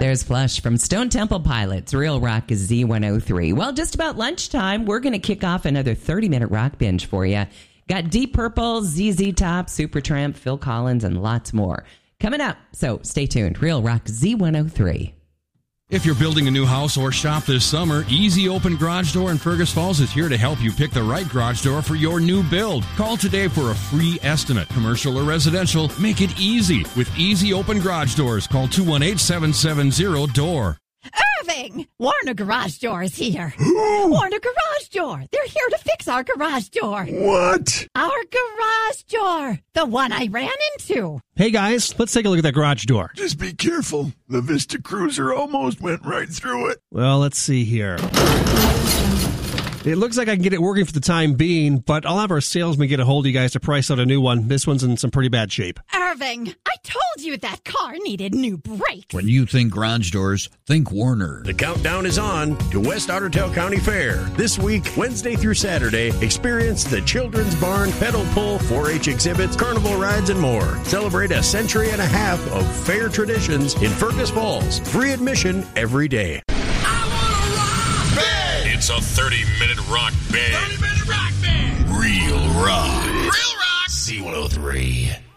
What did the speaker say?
There's Flush from Stone Temple Pilots. Real Rock is Z103. Well, just about lunchtime, we're going to kick off another 30-minute rock binge for you. Got Deep Purple, ZZ Top, Supertramp, Phil Collins, and lots more coming up. So stay tuned. Real Rock Z103. If you're building a new house or shop this summer, Easy Open Garage Door in Fergus Falls is here to help you pick the right garage door for your new build. Call today for a free estimate. Commercial or residential, make it easy. With Easy Open Garage Doors, call 218-770-DOOR. Irving! Warner Garage Door is here. Warner Garage Door. They're here to fix our garage door. What? Our garage door. The one I ran into. Hey, guys, let's take a look at that garage door. Just be careful. The Vista Cruiser almost went right through it. Well, let's see here. It looks like I can get it working for the time being, but I'll have our salesman get a hold of you guys to price out a new one. This one's in some pretty bad shape. Irving, I told you that car needed new brakes. When you think garage doors, think Warner. The countdown is on to West Otter Tail County Fair. This week, Wednesday through Saturday, experience the Children's Barn, pedal pull, 4-H exhibits, carnival rides, and more. Celebrate a century and a half of fair traditions in Fergus Falls. Free admission every day. It's a 30-minute rock band. 30-minute rock band. Real rock. Real rock. Z103.